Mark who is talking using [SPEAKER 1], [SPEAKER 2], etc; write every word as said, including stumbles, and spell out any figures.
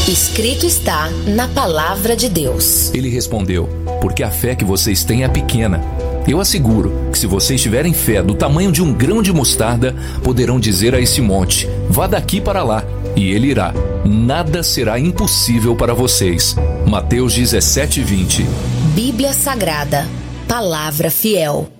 [SPEAKER 1] Escrito está na palavra de Deus.
[SPEAKER 2] Ele respondeu: porque a fé que vocês têm é pequena. Eu asseguro que se vocês tiverem fé do tamanho de um grão de mostarda, poderão dizer a esse monte: vá daqui para lá, e ele irá. Nada será impossível para vocês. Mateus dezessete, vinte.
[SPEAKER 1] Bíblia Sagrada, palavra fiel.